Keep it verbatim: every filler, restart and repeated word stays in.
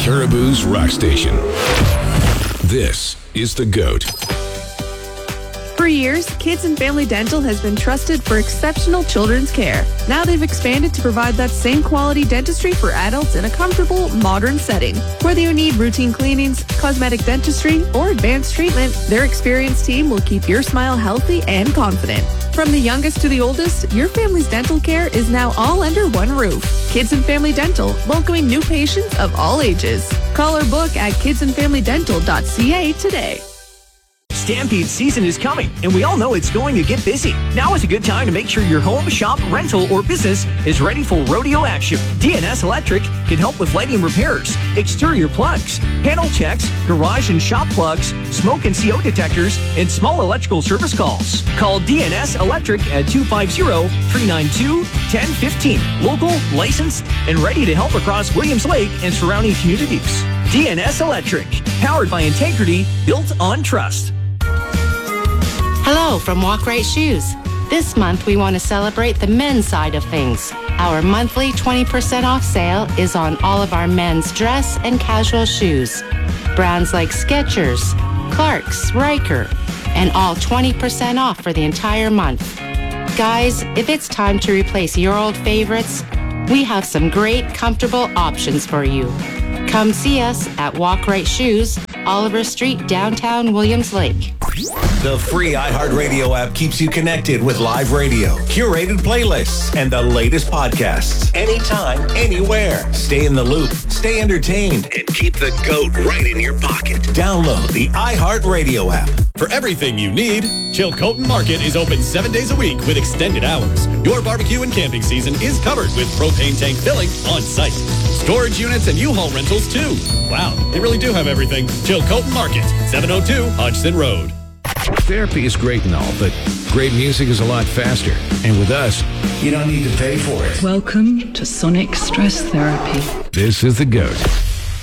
Caribou's Rock Station. This is The GOAT. For years, Kids and Family Dental has been trusted for exceptional children's care. Now they've expanded to provide that same quality dentistry for adults in a comfortable, modern setting. Whether you need routine cleanings, cosmetic dentistry, or advanced treatment, their experienced team will keep your smile healthy and confident. From the youngest to the oldest, your family's dental care is now all under one roof. Kids and Family Dental, welcoming new patients of all ages. Call or book at kids and family dental dot c a today. Stampede season is coming, and we all know it's going to get busy. Now is a good time to make sure your home, shop, rental, or business is ready for rodeo action. D N S Electric can help with lighting repairs, exterior plugs, panel checks, garage and shop plugs, smoke and C O detectors, and small electrical service calls. Call D N S Electric at two five zero, three nine two, one zero one five. Local, licensed, and ready to help across Williams Lake and surrounding communities. D N S Electric, powered by integrity, built on trust. Hello from Walk Right Shoes. This month we want to celebrate the men's side of things. Our monthly twenty percent off sale is on all of our men's dress and casual shoes. Brands like Skechers, Clarks, Riker, and all twenty percent off for the entire month. Guys, if it's time to replace your old favorites, we have some great, comfortable options for you. Come see us at Walk Right Shoes, Oliver Street, downtown Williams Lake. The free iHeartRadio app keeps you connected with live radio, curated playlists, and the latest podcasts. Anytime, anywhere. Stay in the loop, stay entertained, and keep the GOAT right in your pocket. Download the iHeartRadio app. For everything you need, Chilcotin Market is open seven days a week with extended hours. Your barbecue and camping season is covered with propane tank filling on site. Storage units and U-Haul rentals, too. Wow, they really do have everything. Chilcotin Market, seven oh two Hodgson Road. Therapy is great and all, but great music is a lot faster. And with us, you don't need to pay for it. Welcome to Sonic Stress Therapy. This is The GOAT.